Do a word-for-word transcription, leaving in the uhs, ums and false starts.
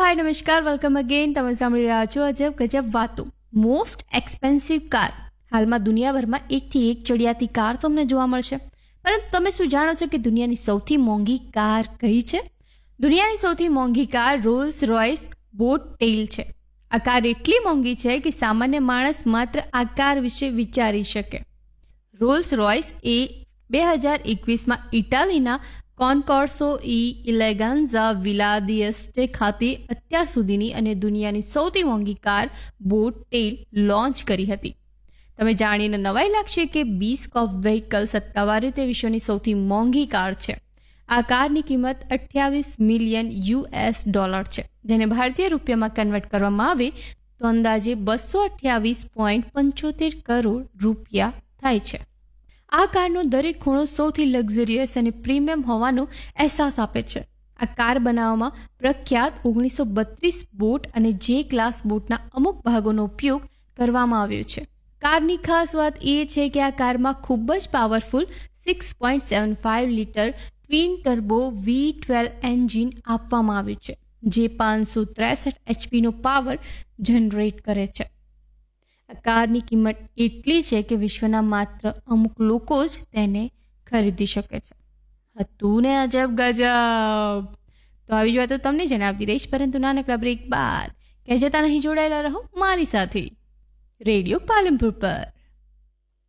હાય નમસ્કાર, welcome again. તમે સાંભળી રહ્યા છો અજબ ગજબ વાતો. Most expensive car. હાલમાં દુનિયાભરમાં એકથી એક ચડિયાતી કાર તમને જોવા મળશે, પરંતુ તમે શું જાણો છો કે દુનિયાની સૌથી મોંઘી કાર કઈ છે? દુનિયાની સૌથી મોંઘી car Rolls Royce boat tail છે. આ કાર એટલી મોંઘી છે કે સામાન્ય માણસ માત્ર આ કાર વિશે વિચારી શકે. રોલ્સ રોયસ એ બે હજાર એકવીસમાં ઇટાલીના કોન્કોર્સો ઈ ઇલેગાન્ઝા વિલા દિએસ્ટે ખાતે અત્યાર સુધીની અને દુનિયાની સૌથી મોંઘી કાર બોટ ટેઇલ લોન્ચ કરી હતી. તમે જાણીને નવાઈ લાગશે કે બીસ્કોપ વ્હીકલ સત્તાવાર રીતે વિશ્વની સૌથી મોંઘી કાર છે. આ કારની કિંમત અઠ્યાવીસ મિલિયન યુએસ ડોલર છે, જેને ભારતીય રૂપિયામાં કન્વર્ટ કરવામાં આવે તો અંદાજે બસો અઠ્યાવીસ પોઈન્ટ પંચોતેર કરોડ રૂપિયા થાય છે. આ કારનો દરેક ખૂણો સૌથી લક્ઝરિયસ અને પ્રીમિયમ હોવાનો અહેસાસ આપે છે. આ કાર બનાવવામાં પ્રખ્યાત ઓગણીસો બત્રીસ બોટ અને જે ક્લાસ બોટના અમુક ભાગોનો ઉપયોગ કરવામાં આવ્યો છે. કારની ખાસ વાત એ છે કે આ કારમાં ખૂબ જ powerful six point seven five litre twin turbo વી ટ્વેલ્વ એન્જિન આપવામાં આવ્યું છે, જે પાંચસો ત્રેસઠ એચપીનો પાવર જનરેટ કરે છે. કારની કિંમત એટલી છે કે વિશ્વના માત્ર અમુક લોકો જ તેને ખરીદી શકે છે. હતું ને અજબ ગજબ. તો આવી જ વાતો તમને જણાવતી રહીશ, પરંતુ નાનકડા બ્રેક બાદ કહેજતા નહીં, જોડાયેલા રહો મારી સાથે રેડિયો પાલનપુર પર.